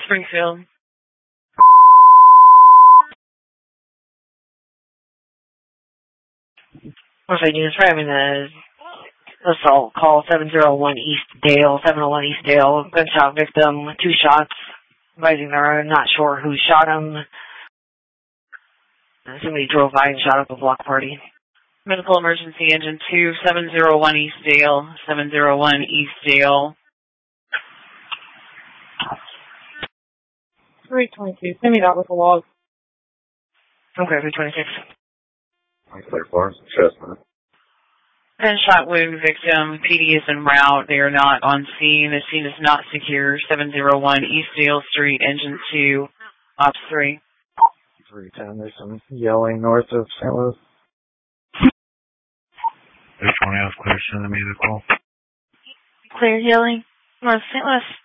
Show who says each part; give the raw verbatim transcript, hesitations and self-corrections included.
Speaker 1: Springfield. What's I doing? Driving the assault. Call seven oh one East Dale. seven oh one East Dale. Gunshot victim. Two shots. Advising they're not sure who shot him. Somebody drove by and shot up a block party. Medical emergency engine two, seven oh one East Dale. seven oh one East Dale.
Speaker 2: three twenty-two. Send me that with a log.
Speaker 1: Okay, three twenty-six.
Speaker 3: Clear Florence, Chestnut.
Speaker 1: Gunshot wound victim. P D is en route. They are not on scene. The scene is not secure. seven oh one East Dale Street, engine two, ops three.
Speaker 3: three ten, there's some yelling north of Saint Louis.
Speaker 4: three twenty, I was clear. Send me the call.
Speaker 1: Clear yelling. North Saint Louis.